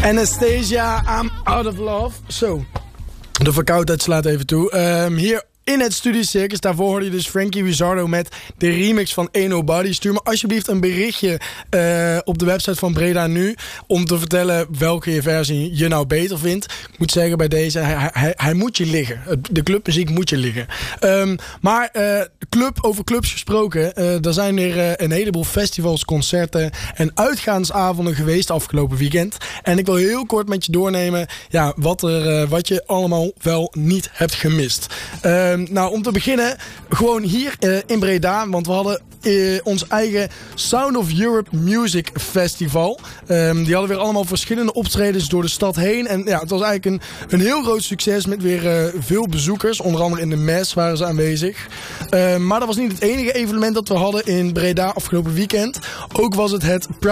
Anastasia, I'm out of love. Zo, de verkoudheid slaat even toe. Hier in het Studiecircus, daarvoor hoorde je dus Frankie Rizzardo met de remix van Ain't Nobody. Stuur me alsjeblieft een berichtje op de website van Breda Nu om te vertellen welke versie je nou beter vindt. Ik moet zeggen bij deze, hij moet je liggen. De clubmuziek moet je liggen. Maar over clubs gesproken, er zijn weer een heleboel festivals, concerten en uitgaansavonden geweest afgelopen weekend. En ik wil heel kort met je doornemen wat je allemaal wel niet hebt gemist. Nou, om te beginnen, gewoon hier in Breda, want we hadden ons eigen Sound of Europe Music Festival. Die hadden weer allemaal verschillende optredens door de stad heen. En ja, het was eigenlijk een heel groot succes met weer veel bezoekers. Onder andere in de MES waren ze aanwezig. Maar dat was niet het enige evenement dat we hadden in Breda afgelopen weekend. Ook was het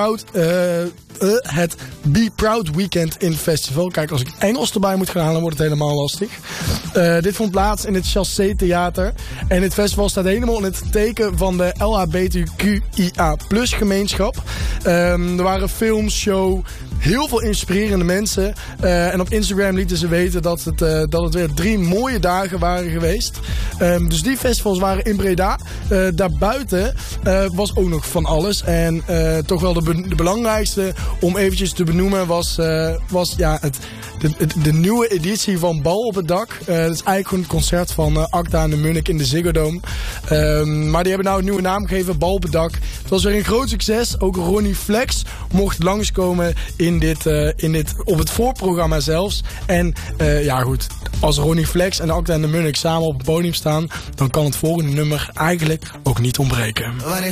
het Be Proud Weekend in Festival. Kijk, als ik Engels erbij moet gaan halen, wordt het helemaal lastig. Dit vond plaats in het Chassé Theater. En het festival staat helemaal in het teken van de LHBTQIA+ gemeenschap. Er waren films, show, heel veel inspirerende mensen. En op Instagram lieten ze weten dat het weer 3 mooie dagen waren geweest. Dus die festivals waren in Breda. Daarbuiten was ook nog van alles. En toch wel de belangrijkste om eventjes te benoemen was de nieuwe editie van Bal op het Dak. Dat is eigenlijk gewoon het concert van Acta en de Munnik in de Ziggo Dome. Maar die hebben nou een nieuwe naam gegeven, Bal op het Dak. Het was weer een groot succes. Ook Ronnie Flex mocht langskomen op het voorprogramma zelfs. En goed, als Ronnie Flex en Acta en de Munnik samen op het podium staan, dan kan het volgende nummer eigenlijk ook niet ontbreken. Wanneer